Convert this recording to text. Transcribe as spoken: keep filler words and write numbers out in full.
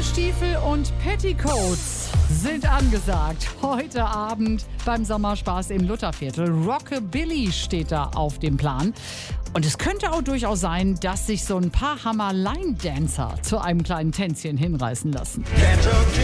Gummistiefel und Petticoats sind angesagt. Heute Abend beim Sommerspaß im Lutherviertel. Rockabilly steht da auf dem Plan. Und es könnte auch durchaus sein, dass sich so ein paar Hammer-Line-Dancer zu einem kleinen Tänzchen hinreißen lassen.